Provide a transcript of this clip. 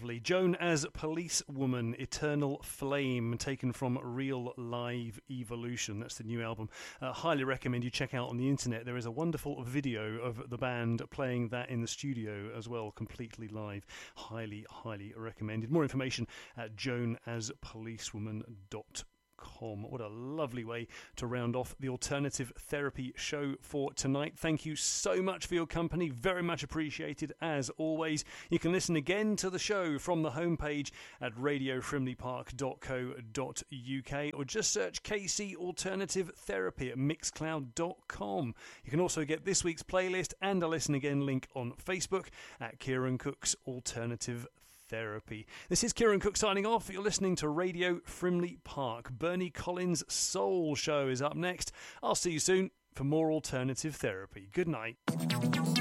lovely. Joan as Policewoman, Eternal Flame, taken from Real Live Evolution. That's the new album. Highly recommend you check out on the internet. There is a wonderful video of the band playing that in the studio as well, completely live. Highly, highly recommended. More information at joanaspolicewoman.com. What a lovely way to round off the Alternative Therapy show for tonight. Thank you so much for your company. Very much appreciated as always. You can listen again to the show from the homepage at radiofrimleypark.co.uk or just search KC Alternative Therapy at mixcloud.com. You can also get this week's playlist and a listen again link on Facebook at Kieran Cook's Alternative Therapy. This is Kieran Cook signing off. You're listening to Radio Frimley Park. Bernie Collins' Soul Show is up next. I'll see you soon for more Alternative Therapy. Good night.